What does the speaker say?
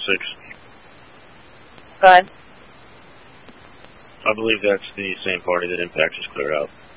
Go ahead. I believe that's the same party that Impact just cleared out.